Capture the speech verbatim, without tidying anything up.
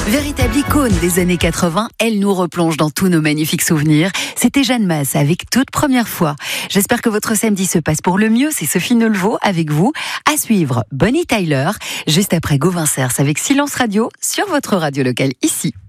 Véritable icône des années quatre-vingts, elle nous replonge dans tous nos magnifiques souvenirs. C'était Jeanne Masse avec Toute première fois. J'espère que votre samedi se passe pour le mieux. C'est Sophie Neulevaux avec vous. À suivre, Bonnie Tyler, juste après Gauvin Cers avec Silence Radio sur votre radio locale ici.